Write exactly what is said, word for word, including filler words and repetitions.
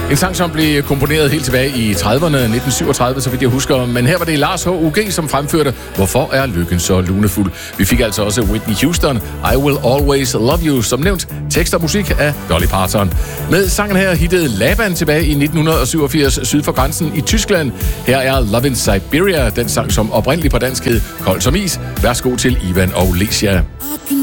En sang, som blev komponeret helt tilbage i trediverne, nitten syvogtredive, så vidt jeg husker. Men her var det Lars H U G, som fremførte Hvorfor er lykken så lunefuld? Vi fik altså også Whitney Houston, I Will Always Love You, som nævnt tekst og musik af Dolly Parton. Med sangen her hittede Laban tilbage i nitten syvogfirs syd for grænsen i Tyskland. Her er Love in Siberia, den sang, som oprindeligt på dansk hed Kold som is. Værsgo til Ivan og Lesia.